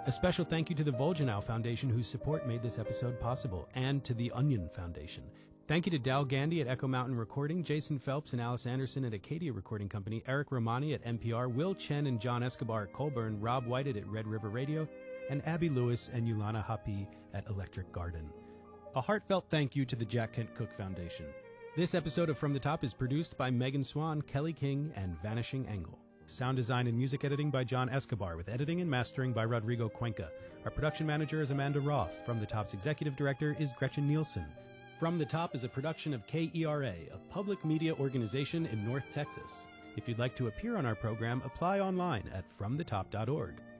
A special thank you to the Volgenau Foundation, whose support made this episode possible, and to the Onion Foundation. Thank you to Dal Gandy at Echo Mountain Recording, Jason Phelps and Alice Anderson at Acadia Recording Company, Eric Romani at NPR, Will Chen and John Escobar at Colburn, Rob Whited at Red River Radio, and Abby Lewis and Yulana Hapi at Electric Garden. A heartfelt thank you to the Jack Kent Cooke Foundation. This episode of From the Top is produced by Megan Swan, Kelly King, and Vanishing Angle. Sound design and music editing by John Escobar, with editing and mastering by Rodrigo Cuenca. Our production manager is Amanda Roth. From the Top's executive director is Gretchen Nielsen. From the Top is a production of KERA, a public media organization in North Texas. If you'd like to appear on our program, apply online at fromthetop.org.